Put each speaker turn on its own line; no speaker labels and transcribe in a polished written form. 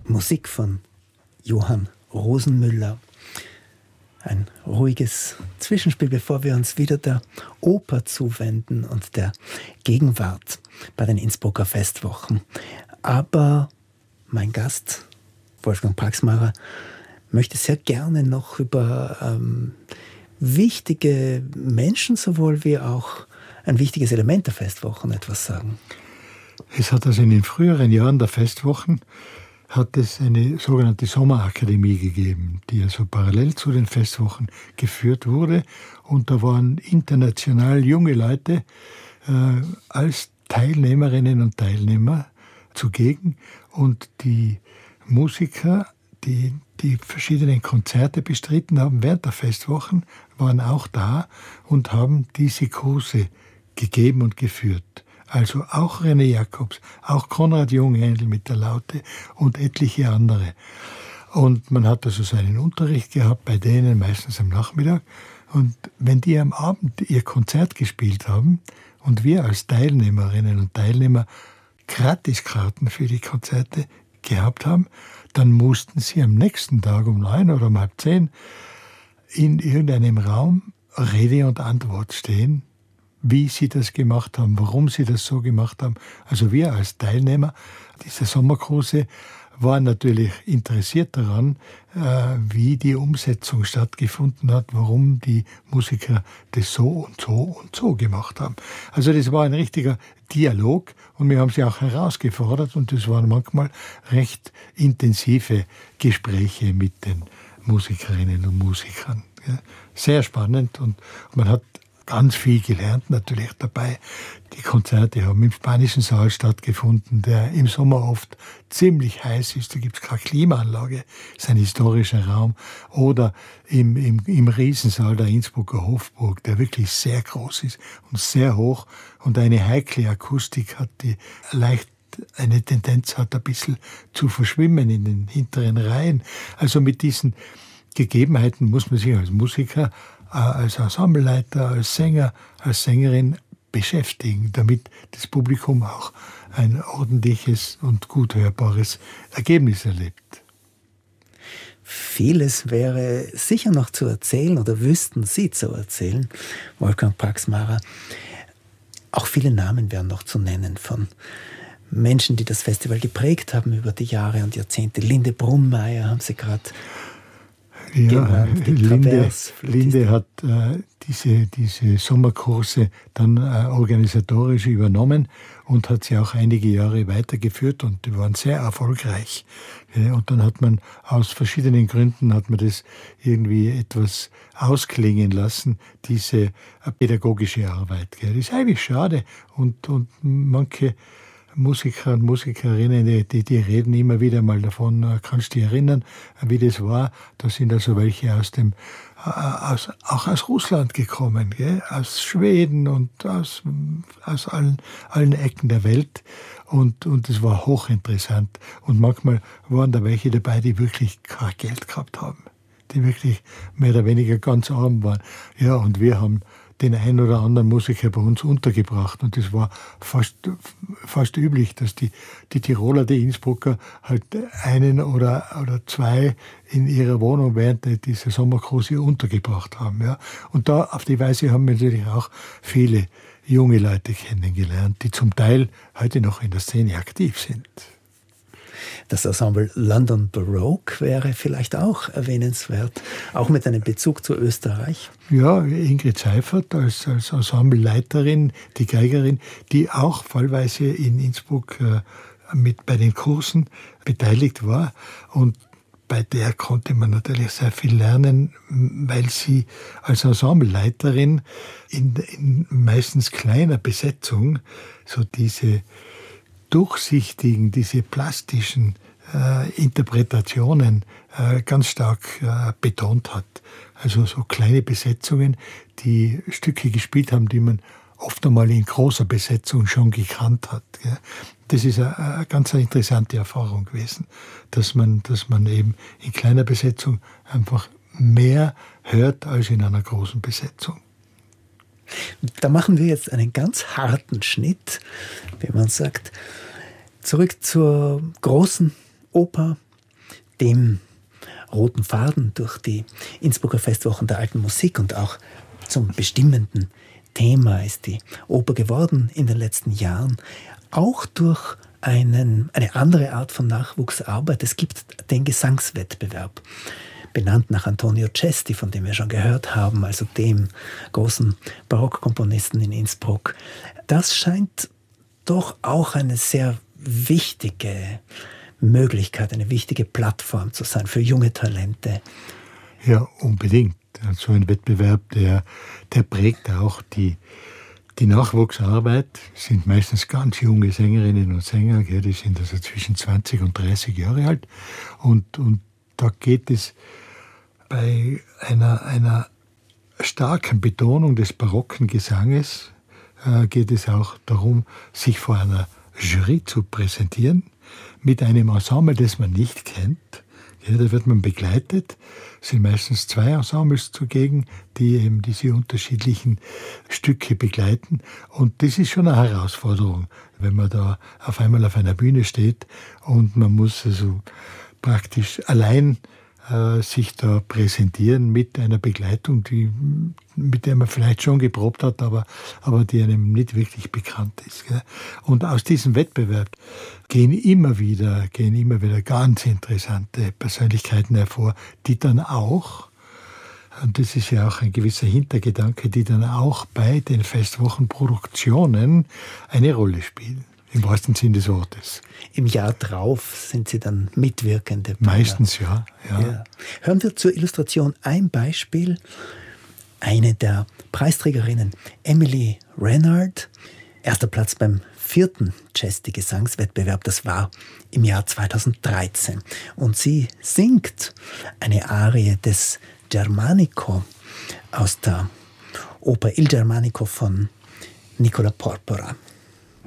Musik von Johann Rosenmüller. Ein ruhiges Zwischenspiel, bevor wir uns wieder der Oper zuwenden und der Gegenwart bei den Innsbrucker Festwochen. Aber mein Gast, Wolfgang Paxmarer, möchte sehr gerne noch über wichtige Menschen sowohl wie auch ein wichtiges Element der Festwochen etwas sagen.
Es hat also in den früheren Jahren der Festwochen hat es eine sogenannte Sommerakademie gegeben, die also parallel zu den Festwochen geführt wurde. Und da waren international junge Leute als Teilnehmerinnen und Teilnehmer zugegen. Und die Musiker, die verschiedenen Konzerte bestritten haben während der Festwochen, waren auch da und haben diese Kurse gegeben und geführt. Also auch René Jacobs, auch Konrad Junghändel mit der Laute und etliche andere. Und man hat also seinen Unterricht gehabt bei denen, meistens am Nachmittag. Und wenn die am Abend ihr Konzert gespielt haben und wir als Teilnehmerinnen und Teilnehmer Gratiskarten für die Konzerte gehabt haben, dann mussten sie am nächsten Tag um 9 oder um 9:30 in irgendeinem Raum Rede und Antwort stehen, wie sie das gemacht haben, warum sie das so gemacht haben. Also wir als Teilnehmer dieser Sommerkurse waren natürlich interessiert daran, wie die Umsetzung stattgefunden hat, warum die Musiker das so und so und so gemacht haben. Also das war ein richtiger Dialog und wir haben sie auch herausgefordert und das waren manchmal recht intensive Gespräche mit den Musikerinnen und Musikern. Sehr spannend und man hat ganz viel gelernt natürlich dabei. Die Konzerte haben im Spanischen Saal stattgefunden, der im Sommer oft ziemlich heiß ist. Da gibt es keine Klimaanlage, ist ein historischer Raum. Oder im Riesensaal der Innsbrucker Hofburg, der wirklich sehr groß ist und sehr hoch und eine heikle Akustik hat, die leicht eine Tendenz hat, ein bisschen zu verschwimmen in den hinteren Reihen. Also mit diesen Gegebenheiten muss man sich als Musiker, als Ensembleleiter, als Sänger, als Sängerin beschäftigen, damit das Publikum auch ein ordentliches und gut hörbares Ergebnis erlebt.
Vieles wäre sicher noch zu erzählen oder wüssten Sie zu erzählen, Wolfgang Paxmarer. Auch viele Namen wären noch zu nennen von Menschen, die das Festival geprägt haben über die Jahre und Jahrzehnte. Linde Brunnmeier haben Sie gerade genannt.
Linde hat diese Sommerkurse dann organisatorisch übernommen und hat sie auch einige Jahre weitergeführt und die waren sehr erfolgreich. Und dann hat man aus verschiedenen Gründen das irgendwie etwas ausklingen lassen, diese pädagogische Arbeit. Das ist eigentlich schade und manche Musiker und Musikerinnen, die reden immer wieder mal davon, kannst du dich erinnern, wie das war? Da sind also welche auch aus Russland gekommen, gell? Aus Schweden und aus allen Ecken der Welt. Und es war hochinteressant. Und manchmal waren da welche dabei, die wirklich kein Geld gehabt haben. Die wirklich mehr oder weniger ganz arm waren. Ja, und wir haben den einen oder anderen Musiker bei uns untergebracht. Und das war fast üblich, dass die Tiroler, die Innsbrucker halt einen oder zwei in ihrer Wohnung während dieser Sommerkurse untergebracht haben. Ja. Und da auf die Weise haben wir natürlich auch viele junge Leute kennengelernt, die zum Teil heute noch in der Szene aktiv sind.
Das Ensemble London Baroque wäre vielleicht auch erwähnenswert, auch mit einem Bezug zu Österreich.
Ja, Ingrid Seifert als Ensembleleiterin, die Geigerin, die auch fallweise in Innsbruck bei den Kursen beteiligt war. Und bei der konnte man natürlich sehr viel lernen, weil sie als Ensembleleiterin in meistens kleiner Besetzung so diese durchsichtigen, diese plastischen Interpretationen ganz stark betont hat. Also so kleine Besetzungen, die Stücke gespielt haben, die man oft einmal in großer Besetzung schon gekannt hat. Gell. Das ist eine ganz interessante Erfahrung gewesen, dass man eben in kleiner Besetzung einfach mehr hört als in einer großen Besetzung.
Da machen wir jetzt einen ganz harten Schnitt, wie man sagt. Zurück zur großen Oper dem roten Faden durch die Innsbrucker Festwochen der alten Musik und auch zum bestimmenden Thema ist die Oper geworden in den letzten Jahren, auch durch eine andere Art von Nachwuchsarbeit. Es gibt den Gesangswettbewerb, benannt nach Antonio Cesti, von dem wir schon gehört haben, also dem großen Barockkomponisten in Innsbruck. Das scheint doch auch eine sehr wichtige Möglichkeit, eine wichtige Plattform zu sein für junge Talente.
Ja, unbedingt. So ein Wettbewerb, der prägt auch die Nachwuchsarbeit. Sind meistens ganz junge Sängerinnen und Sänger, die sind also zwischen 20 und 30 Jahre alt. Und da geht es bei einer starken Betonung des barocken Gesanges, geht es auch darum, sich vor einer Jury zu präsentieren, mit einem Ensemble, das man nicht kennt. Ja, da wird man begleitet. Es sind meistens 2 Ensembles zugegen, die eben diese unterschiedlichen Stücke begleiten. Und das ist schon eine Herausforderung, wenn man da auf einmal auf einer Bühne steht und man muss also praktisch allein sich da präsentieren mit einer Begleitung, mit der man vielleicht schon geprobt hat, aber die einem nicht wirklich bekannt ist. Gell? Und aus diesem Wettbewerb gehen immer wieder ganz interessante Persönlichkeiten hervor, die dann auch, und das ist ja auch ein gewisser Hintergedanke, die dann auch bei den Festwochenproduktionen eine Rolle spielen. Im wahrsten Sinn des Wortes.
Im Jahr drauf sind Sie dann Mitwirkende.
Meistens, ja.
Hören wir zur Illustration ein Beispiel. Eine der Preisträgerinnen, Emily Renard, erster Platz beim 4. Cesti-Gesangswettbewerb, das war im Jahr 2013. Und sie singt eine Arie des Germanico aus der Oper Il Germanico von Nicola Porpora.